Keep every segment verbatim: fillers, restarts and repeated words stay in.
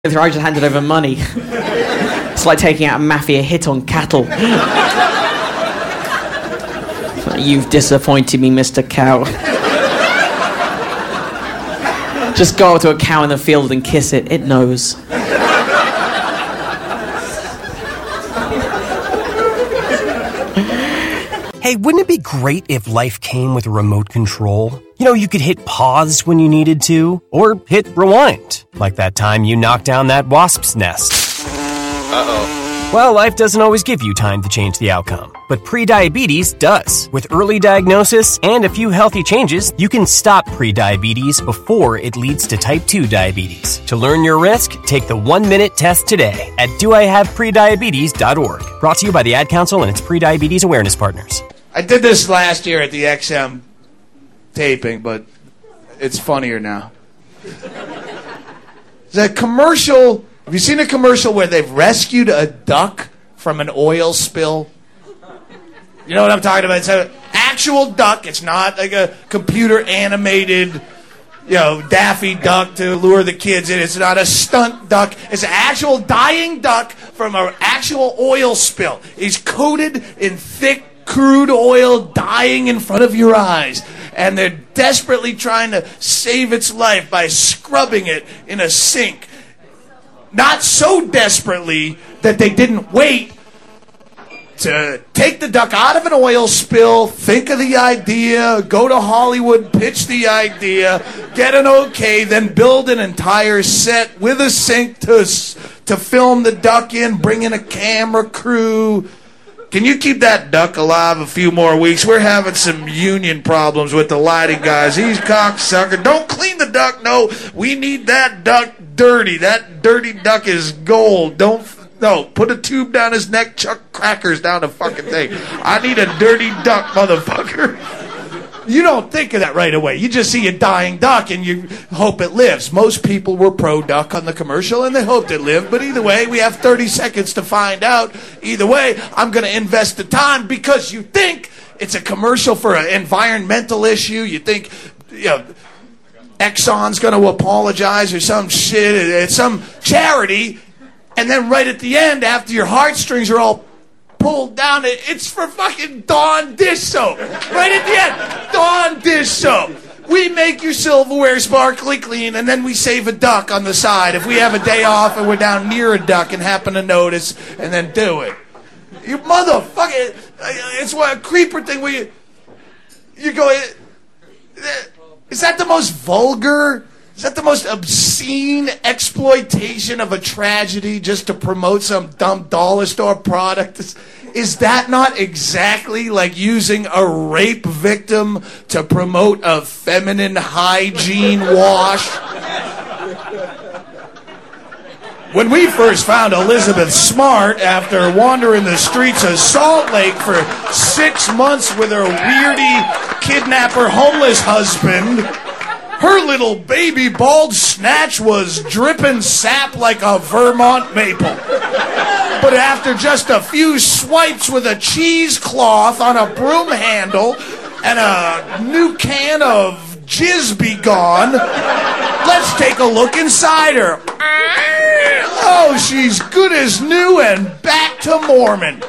I just handed over money. It's like taking out a mafia hit on cattle. You've disappointed me, Mister Cow. Just go up to a cow in the field and kiss it. It knows. Hey, wouldn't it be great if life came with a remote control? You know, you could hit pause when you needed to, or hit rewind, like that time you knocked down that wasp's nest. Uh-oh. Well, life doesn't always give you time to change the outcome, but prediabetes does. With early diagnosis and a few healthy changes, you can stop prediabetes before it leads to type two diabetes. To learn your risk, take the one-minute test today at do I have prediabetes dot org. Brought to you by the Ad Council and its prediabetes awareness partners. I did this last year at the X M taping, but it's funnier now. The commercial... Have you seen a commercial where they've rescued a duck from an oil spill? You know what I'm talking about? It's an actual duck. It's not like a computer animated, you know, Daffy Duck to lure the kids in. It's not a stunt duck. It's an actual dying duck from an actual oil spill. He's coated in thick crude oil, dying in front of your eyes. And they're desperately trying to save its life by scrubbing it in a sink. Not so desperately that they didn't wait to take the duck out of an oil spill, think of the idea, go to Hollywood, pitch the idea, get an okay, then build an entire set with a sink to, to film the duck in, bring in a camera crew. Can you keep that duck alive a few more weeks? We're having some union problems with the lighting guys. He's cocksucker. Don't clean the duck. No, we need that duck dirty. That dirty duck is gold. Don't, no, put a tube down his neck, chuck crackers down the fucking thing. I need a dirty duck, motherfucker. You don't think of that right away. You just see a dying duck and you hope it lives. Most people were pro-duck on the commercial and they hoped it lived. But either way, we have thirty seconds to find out. Either way, I'm going to invest the time because you think it's a commercial for an environmental issue. You think, you know, Exxon's going to apologize or some shit. It's some charity. And then right at the end, after your heartstrings are all pulled down, it's for fucking Dawn dish soap. Right at the end, Dawn dish soap. We make your silverware sparkly clean, and then we save a duck on the side if we have a day off and we're down near a duck and happen to notice, and then do it. You motherfucker. It's what a creeper thing where you, you go, is that the most vulgar, is that the most obscene exploitation of a tragedy just to promote some dumb dollar store product? Is, is that not exactly like using a rape victim to promote a feminine hygiene wash? When we first found Elizabeth Smart after wandering the streets of Salt Lake for six months with her weirdy kidnapper homeless husband, her little baby bald snatch was dripping sap like a Vermont maple. But after just a few swipes with a cheesecloth on a broom handle and a new can of Jizz Be Gone, let's take a look inside her. Oh, she's good as new and back to Mormon.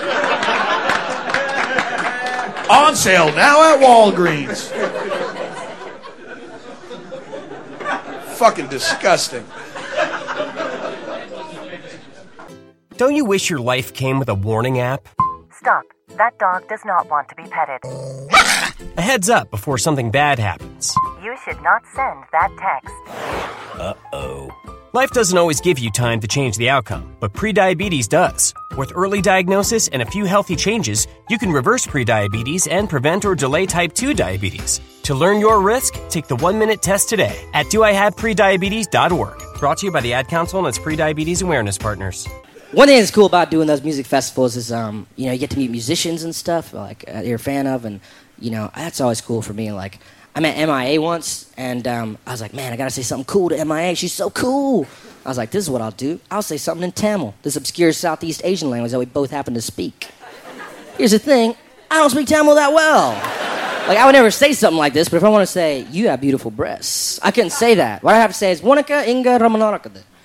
On sale now at Walgreens. Fucking disgusting. Don't you wish your life came with a warning app? Stop. That dog does not want to be petted. A heads up before something bad happens. You should not send that text. Uh-oh. Life doesn't always give you time to change the outcome, but prediabetes does. With early diagnosis and a few healthy changes, you can reverse prediabetes and prevent or delay type two diabetes. To learn your risk, take the one-minute test today at do I have prediabetes dot org. Brought to you by the Ad Council and its prediabetes awareness partners. One thing that's cool about doing those music festivals is, um, you know, you get to meet musicians and stuff like uh, you're a fan of, and you know that's always cool for me. Like, I met M I A once, and um, I was like, man, I gotta say something cool to M I A. She's so cool. I was like, this is what I'll do. I'll say something in Tamil, this obscure Southeast Asian language that we both happen to speak. Here's the thing, I don't speak Tamil that well. Like, I would never say something like this, but if I want to say, you have beautiful breasts, I couldn't say that. What I have to say is, Wanaka Inga Ramanarakada.